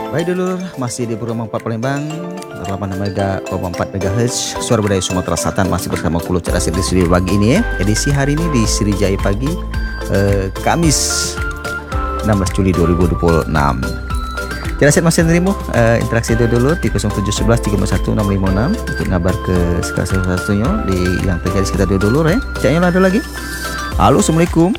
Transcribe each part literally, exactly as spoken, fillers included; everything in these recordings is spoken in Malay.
Baik dulu, masih di Purwomang empat Palembang delapan koma empat megahertz Suara Budaya Sumatera Selatan. Masih bersama Kulo Cerdas di studio pagi ini ya. Edisi hari ini di Sriwijaya Pagi, eh, Kamis enam belas Juli dua ribu dua puluh enam. Cerdas masih nerimo eh, interaksi itu dulu di nol tujuh satu satu tiga satu enam lima enam untuk ngabar ke segala sesuatunya di yang terjadi sekitar dulu ya. Caknya ada lagi. Halo, Assalamualaikum.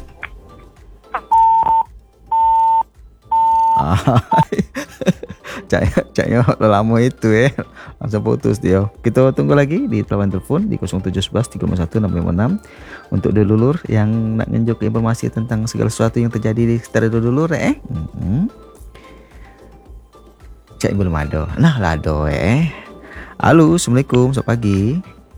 Caknya, caknya lama itu ya, langsung putus dia. Kita tunggu lagi di telepon telepon di nol tujuh satu satu tiga satu enam lima enam untuk dulur yang nak ngenjuk informasi tentang segala sesuatu yang terjadi di sekitar dulur eh. Hmm. Cak belum ada. Nah, lado eh. Halo, Assalamualaikum, selamat pagi.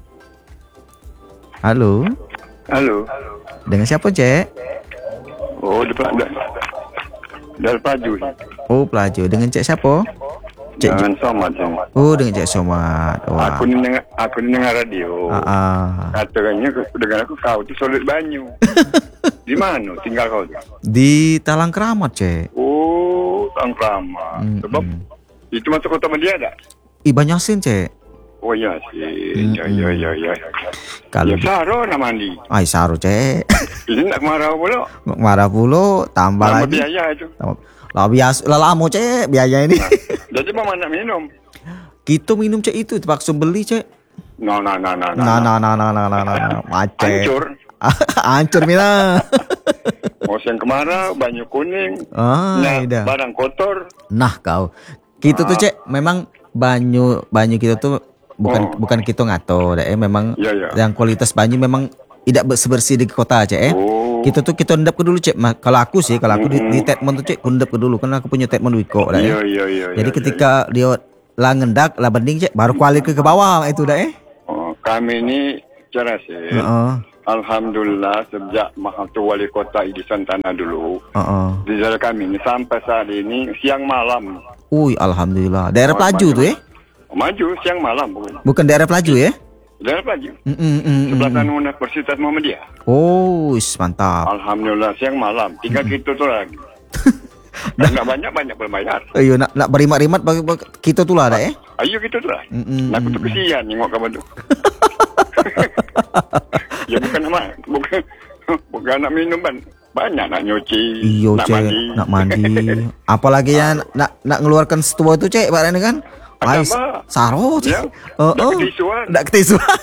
Halo. Halo. Dengan siapa, Cek? Oh, depan dah. Dari Pelaju. Oh, Pelaju. Dengan Cek siapa? Cek Dengan Somad. Oh, dengan Cek Somad. Wah. Aku ni dengar, aku ni dengar radio. Ah, ah. Katanya dengan aku kau tu solid banyu. Di mana tinggal kau tu? Di Talang Keramat, Cek. Oh, Talang Keramat. Mm, Sebab mm. itu masuk kota Media tak? Ih, Banyasin, Cek. Oh ya sih. Mm, Ya ya ya ya. Kalau Ya Saro nak mandi. Ai saru, Cek. Ini nak marah pula. Marah pula tambah Tambah lagi. biaya itu. Lah biasa lah lama, Cek, biaya ini. Nah, jadi mama nak minum. Kita minum, Cek, itu terpaksa beli, Cek. No no no no no. Nah, nah, nah, nah, nah, nah, nah, macet. Hancur. Hancur Mina. Musim kemarau, banyu kuning. Ah, Nah, ida. barang kotor. Nah, kau. Kita tuh, Cek, memang banyu banyu kita tuh bukan Oh. bukan kita ngatur, eh memang Ya, ya. yang kualitas banyu memang tidak sebersih di kota, Cek, eh. Oh. Kita tuh kita endap ke dulu, Cek. Ma- Kalau aku sih, kalau aku di, di treatment tuh, Cek, aku endap ke dulu karena aku punya treatment wiko dah, Iya eh. iya iya. Jadi iya, ketika dia lah ngendak, lah bening, Cek, baru kuali ke ke bawah itu dah, eh. Oh, kami ini cara sih. Heeh. Alhamdulillah sejak Mahathir Wali Kota Idi Santana dulu Heeh. di daerah kami ini sampai saat ini siang malam. Ui, alhamdulillah. Daerah Oh, Pelaju maju. tuh, eh. Maju siang malam pokoknya. Bukan daerah Pelaju, ya? Daerah Pelaju. Mm, mm, mm, Sebelah mm. sana Universitas Muhammadiyah. Oh, is, mantap. Alhamdulillah siang malam. Tinggal kita tu lagi. Dan nak banyak-banyak berbayar. Ayo nak nak berimat-rimat bagi bagi- kita tu lah dah, eh. Ayo kita tu lah. Mm, mm, Aku tu mm, kesian tengok kawan tu. Ya bukan nama, bukan bukan nak minum ban. Banyak nak nyuci, Iyo, nak Cek, mandi. nak mandi. Apalagi yang nak nak ngeluarkan setua tu, Cek, barang ni kan. Ai, Tambah. saro, Cek. Ya, Oh, nak oh. ketisuan. Nak ketisuan.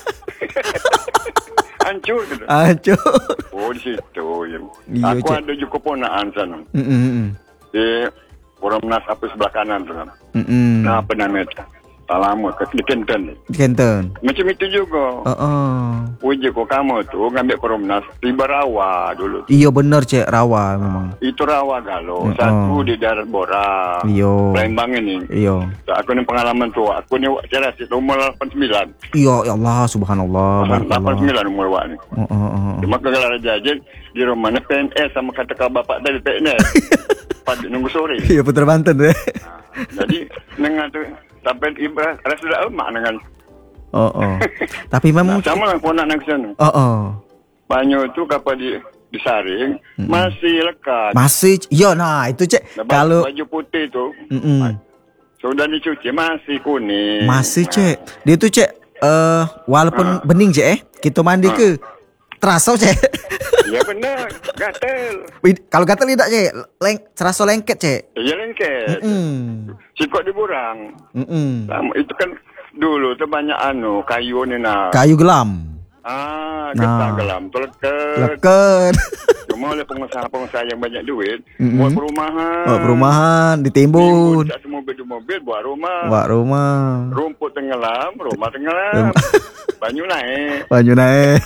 Hancur tu. Hancur. Oh di situ. Ya. Iyo, Aku Cek. ada juga ponaan sana. Mm, mm, mm. Di Perumnas apa sebelah kanan tu. Mm, mm. Nah, apa nama itu? Tak lama ke di Kenten. Kenten. Macam itu juga. Oh, oh. Uji kok kamu tu ngambil Perumnas tiba rawa dulu. Iyo, benar, Cek, rawa memang. Itu rawa galo. Oh. Satu di daerah Bora. Iyo. Palembang ini. Iyo. Aku ni pengalaman tu. Aku ni cerdas itu umur lapan puluh sembilan. Iyo, ya Allah, subhanallah. lapan puluh Barakallah. sembilan umur awak ni. Oh, oh, oh, oh. Cuma kalau raja je di rumah ni P N S sama kata kau bapak dari P N S. Pada nunggu sore. Iya, Putra Banten tu, eh. Jadi dengan tu sampai ibarat rasa dah emak dengan. Oh, oh. Tapi memang Sama lah ponak nak ke sana. Oh, oh. Banyu tu kapal di disaring masih lekat. Masih, yo, nah itu, Cek. Lepas Kalau baju putih tu Mm-mm. sudah dicuci masih kuning. masih, Cek. Dia tu, Cek, eh walaupun bening, Cek, eh, kita mandi ke terasa, Cek. Ya benar, gatel. Id- Kalau kata lidak, Cek, leng, terasa lengket, Cek. Ya lengket. Mm. Sikot diburang. Mm-mm. Sama, itu kan dulu tu banyak anu kayu ni nak. Kayu gelam. Ah, Nah. getah gelam tu leket. Leket. Cuma oleh pengusaha-pengusaha yang banyak duit, Mm-mm. buat perumahan. Buat perumahan, ditimbun. Tak semua mobil mobil buat rumah. Buat rumah. Rumput tenggelam, rumah tenggelam. Banyu naik. Baju naik.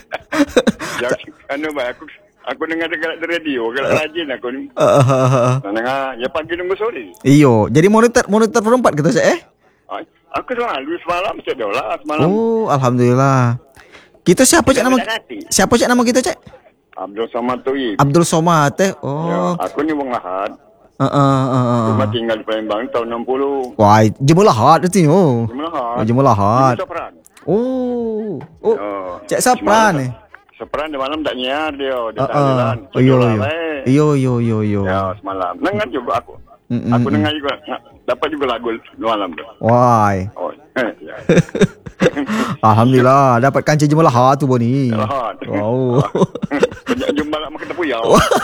Ya, anu baik aku aku dengar dengar di radio, kalau rajin aku ni. Ah, ah, ah, ah. Nak dengar, ya pagi nunggu sore. Iyo, jadi monitor monitor perempat kita, Cek, eh. Ah, Aku selalu semalam saya dolar semalam. Oh, alhamdulillah. Kita siapa, Cek, nama? Tidak hati. Siapa, Cek, nama kita, Cek? Abdul Somad Toib. Abdul Somad, eh. Ya, Oh. aku ni wong Lahad. Heeh, heeh. Cuma tinggal di Palembang tahun enam puluh. Wah, jemur lahat itu. Oh. Cuma Lahad. Jemur lahat. Jemur Sopran. Oh. Oh. Oh. Cek Sapran ni. Sopran di malam tak nyiar dia. Dia tak Heeh. jalan. Oh, iyo, Sekolah iyo. baik. Iyo, iyo, iyo, iyo. Ya, semalam. Dengar juga aku. Mm-mm. Aku dengar juga, dapat juga lagu malam tu. Why? Oh, eh, ya. Alhamdulillah dapat kancing jemalah tu Boni. Rahat. Wow. Banyak jumpa lah makan tepuyau.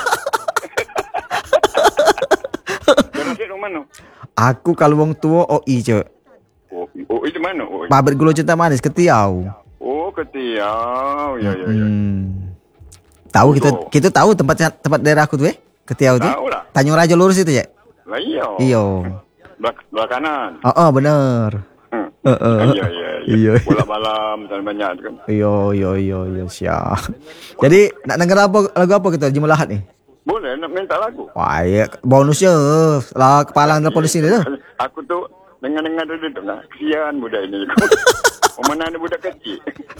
Jangan cik orang mana? Aku kalau wong tua O I je. Oh, oh itu mana? Oh, Pabrik gula cinta manis Ketiau. oh Ketiau. Ya, ya, ya. Hmm. Tahu kita Betul. kita tahu tempat tempat daerah aku tu eh. Ketiau tu. Tahu lah. Tanjung Raja lurus itu je. Lah iya. Iyo. Belah, belah kanan. Oh, oh benar. Hmm. Heeh. Ya, ya, ya. Iya. Bola malam dan banyak tu kan. Iyo iyo iyo iyo siap. Jadi nak dengar apa lagu apa kita Jemaah Lahat ni? Boleh nak minta lagu. Wah, ya, bonusnya lah kepalang dalam polisi ni tu. Aku tu dengar-dengar dulu tu lah. Kesian budak ini. Oh, mana ada budak kecil.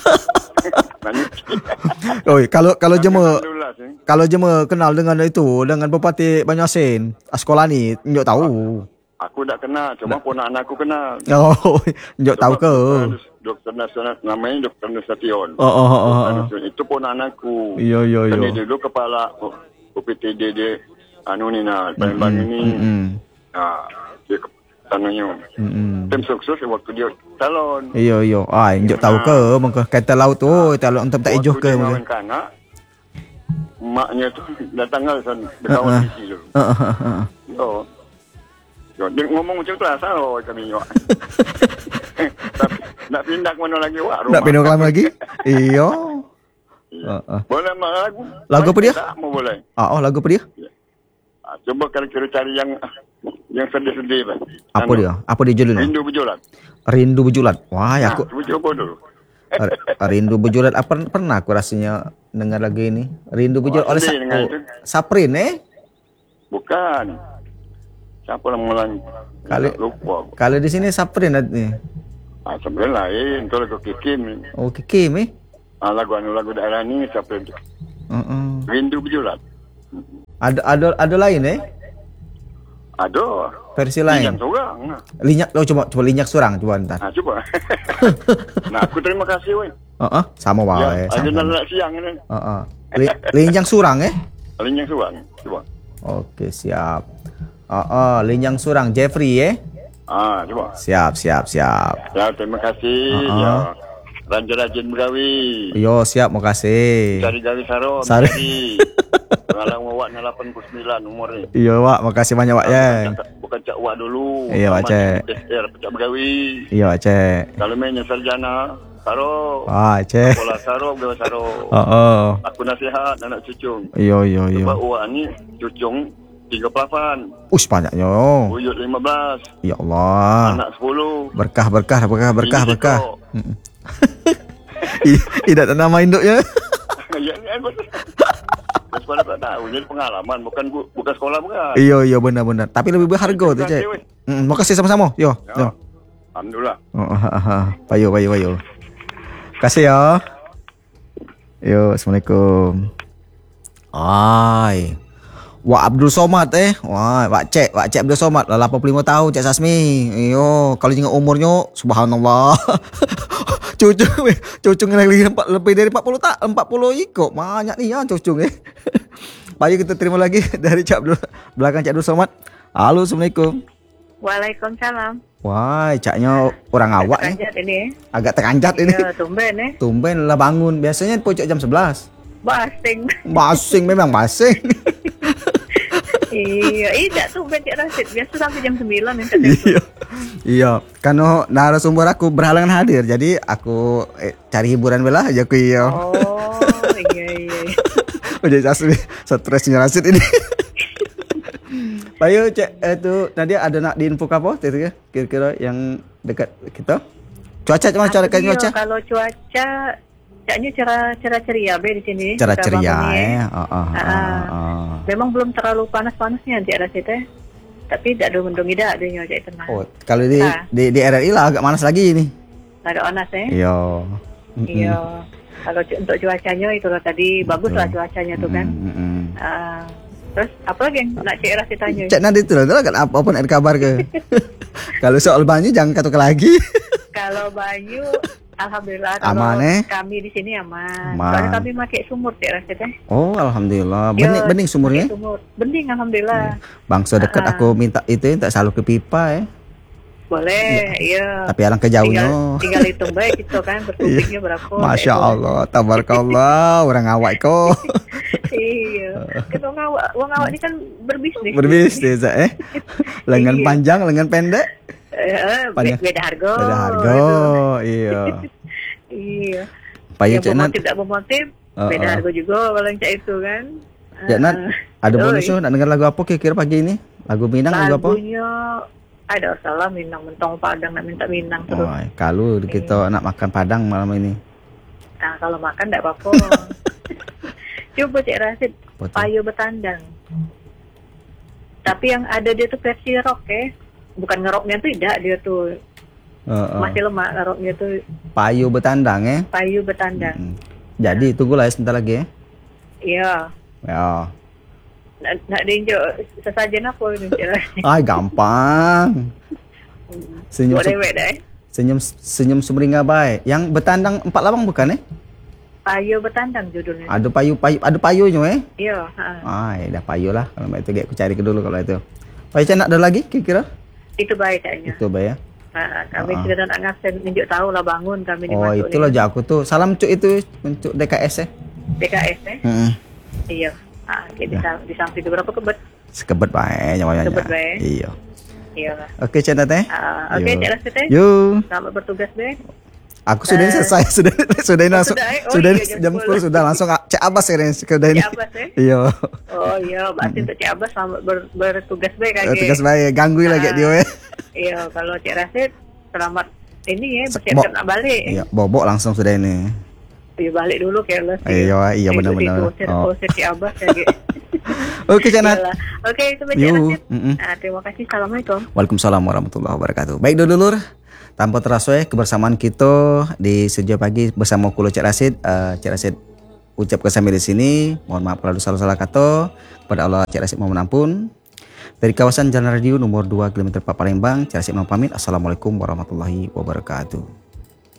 Oi, kalau kalau jema Alhamdulillah, sih. kalau jema kenal dengan itu dengan Bupati Banyuasin, sekolah ni njok tahu. Aku tak kenal, cuma ponakan aku kenal. Oh, njok tahu ke? Doktor Nasional, namanya Doktor Nasution. Oh oh oh. oh. Itu ponakan aku. Iya iya iya. Ini dulu kepala U P T D dia, anu ni nak, Palembang ini. Hmm. Ah, dia anunya. Hmm. Tim sukses waktu dia calon. Iya iya. Ah, njok tahu ke mengko kata laut tu, kalau entah tak ejoh ke mengko. Waktu dia kanak, maknya tu datang lah sana, berkawan di sini dulu. So, yo, dia ngomong macam tu lah, salah kami yo. Tapi nak pindah ke mana lagi wak rumah. Nak pindah kelam lagi? Iya. Ya. Ah, ah. Boleh mak lagu? Lagu apa dia? Tak mau boleh. Ah, oh lagu apa dia? Ah, coba kalau kira cari yang yang sedih-sedih lah. Apa dia? Apa dia judulnya? Rindu berjulat. Rindu Berjulat. Wah, ya aku Nah, cuba coba dulu. R- Rindu Berjulat apa pernah aku rasanya dengar lagu ini. Rindu Berjulat Wah, oleh Sa- sedih dengan oh, itu. Saprin eh. Bukan. Siapa nama lain? Kali- lupa. Kalau di sini Saprin ni. Ah, sebenarnya lain. Itu lagu Kikim. Oh, Kim eh. Ah, lagu anu lagu daerah ni siapa itu? Uh-uh. Rindu berjulat. Ada ada ada lain eh. Ada. Versi lain. Yang seorang. Nah, Linyak oh coba coba linyak surang coba ntar. ah, coba. Nah, aku terima kasih weh. Heeh, sama Ya, wae. ada sama. nak siang ni. Heeh. Li- Linjang surang eh. Paling yang seorang. Coba. Oke, siap. Heeh, Linjang surang Jeffrey eh. Ah, coba. Siap, siap, siap. Ya, terima kasih. Ah, Ya. ah. Rajin-rajin bergawi. Yo, siap, makasih. Cari gawi saro. Saro. Cari. Pengalaman awak na lapan puluh sembilan umur ni. Iya, Wak, makasih banyak, Wak ya. Bukan- Bukan cak awak dulu. Iya, Wak, Cek. Tester pecah bergawi. Iya, Wak, Cek. Kalau mainnya sarjana, saro. Wah, Cek. Sekolah saro, bergawi saro. Heeh. Aku nasihat anak cucung. Iya, iya, iya. Sebab awak ni cucung tiga puluh lapan. Us banyaknya. Buyut lima belas. Ya Allah. Anak sepuluh. Berkah, berkah, berkah, berkah, Ini berkah. Dito. Mm-mm. I- Tidak ada nama induknya. Ya, ni aku. Sekolah tak tahu. Jadi pengalaman. Bukan bu- bukan sekolah bukan. Iya, iya, benar-benar. Tapi lebih berharga tu, Terima Cek. kasih, weh. Mm, makasih sama-sama. Yo, yo. Ya. Alhamdulillah. Oh, ha, ha, ha. Payo, payo, payo. Kasih ya. Yo, Assalamualaikum. Ai. Wak Abdul Somad eh. Wah, Wak Cek, Wak Cek Abdul Somad lah lapan puluh lima tahun Cek Sasmi. Yo, kalau jangan umurnya subhanallah. Cucung weh, cucung lagi empat lebih dari empat puluh tak, empat puluh ikut. Banyak ni ya cucung eh. Baik, kita terima lagi dari Cek Abdul belakang Cek Abdul Somad. Halo, Assalamualaikum. Waalaikumsalam. Wah, caknya orang awak eh. Terkanjat ini. Agak terkanjat ini. Ya, tumben eh. Tumben lah bangun. Biasanya pojok jam sebelas. Basing. Basing memang basing. Iya, iya tumben Cik Rasid. Biasa sampai jam sembilan yang katanya. Iya. Iya, karena narasumber aku berhalangan hadir. Jadi aku eh, cari hiburan bela aja aku iya. Oh, iya iya. Udah jadi stresnya Rasid ini. Bayu cek itu tadi ada nak diinfo apa itu ya? Kira-kira yang dekat kita. Cuaca macam cara Aku cuaca? iya, kalau cuaca caknya cerah cerah ceria be di sini. Cara Kita ceria bangun ni, eh. Ah, ah, Ah, ah, ah. Memang belum terlalu panas-panasnya Cik Rasid eh. Tapi tak ada mendung tidak dia Cik tenang. Oh, kalau di, Ah. di di R R I lah agak panas lagi ini. Agak panas eh. Iya. Iya. Kalau cu- untuk cuacanya itu lah tadi bagus lah cuacanya tu kan. Mm, mm, mm. Ah, terus apa lagi yang nak Cik Rasid tanya? Cek nanti tu lah, kan apa pun ada kabar ke. Kalau soal banyu jangan katakan lagi. Kalau Bayu Alhamdulillah kalau Aman, eh? kami di sini aman. Aman. Soalnya kami pakai sumur Cik Rasid eh. Oh, alhamdulillah. Yo, Bening bening sumurnya. pakai Sumur. Bening alhamdulillah. Bangsa dekat Ah. aku minta itu tak selalu ke pipa ya. Boleh, iya. Tapi alang kejauhnya. Tinggal, tinggal hitung baik gitu kan bertubingnya berapa. Masya kayak Allah, tabarakallah, orang awak kok. itu. Iya. Kita wong awak, wong awak ini kan berbisnis. Berbisnis eh. Lengan Iya. panjang, lengan pendek. Eh, Panjang. be- beda harga. Ada harga. Iya. Iya. Payu Yang cek nat. bermotif tidak bermotif, Oh, beda oh. harga juga kalau yang cak itu kan. Cek nat, Ah. ada Oi. bonus nak dengar lagu apa kira-kira pagi ini? Lagu Minang lagu apa? Lagunya ada salah Minang mentong Padang nak minta Minang terus. Oh, kalau kita nak makan Padang malam ini. Nah kalau makan tidak apa-apa. Coba Cik Rasid, Apa tuh? payu bertandang. Tapi yang ada dia tuh versi rock ya. Bukan ngeroknya tuh tidak, dia tuh Oh, oh. masih lemah ngeroknya tuh Payu bertandang eh. payu bertandang. Hmm. Jadi tunggulah ya sebentar lagi ya. Iya. Ya. Nak, nak diinjak sesajen apa ini Cik Rasid? Ay, gampang. Senyum Buat dewek dah eh. senyum senyum sumringah baik. Yang bertandang empat labang bukan eh? Payu bertandang judulnya. Ada payu payu ada payunya eh. Iya. Ha. Ay, dah payu lah. Kalau itu dia aku cari ke dulu kalau itu. Payu nak ada lagi kira-kira? Itu baik kayaknya. Itu bay ya. Ha, kami Ah. sudah nak ngasen tunjuk tahu lah bangun kami Oh, dimasuk itulah ni. jak aku tuh. Salam cuk itu untuk D K S eh. D K S eh. Heeh. Iya. Ah, okay, di, Ya. sam- di samping berapa kebet? Sekebet baik nyawanya. Sekebet baik. Iya. Iya lah. Oke, Cik Nat eh. Ah, Oke, Yo. Cik Rasid eh. Yuk. Selamat bertugas deh. Aku sudah Eh. selesai, sudah sudah ini Oh, langsung sudah, eh? Oh, sudah iya, jam jam sepuluh. sepuluh sudah langsung ah, Cik Abbas ini sudah ini. Cik Abbas, eh? Iya. Oh iya, berarti untuk Cik Abbas selamat ber- bertugas baik Eh, lagi. Tugas baik, ganggu lagi Ah. dia eh. Iya, kalau Cik Rasid selamat ini ya, Sek- bersiap-siap bo- nak balik. Iya, bobok langsung sudah ini. Iya, balik dulu careless. Iya, iya, benar-benar. Oh. Oh, Cik Abbas lagi. Oke, Cik Nat. Iyalah. Oke, itu Cik Yuh, Rasid. mm-mm. Ah, terima kasih. Assalamualaikum. Waalaikumsalam warahmatullahi wabarakatuh. Baik dulur, tanpa terasa ya kebersamaan kita di sejak pagi bersama Kulo Cik Rasid. Uh, Cik Rasid ucapkan sampai di sini. Mohon maaf kalau salah-salah kata. Kepada Allah Cik Rasid mohon ampun. Dari kawasan Jalan Radio nomor dua kilometer empat Palembang, Cik Rasid mohon pamit. Assalamualaikum warahmatullahi wabarakatuh.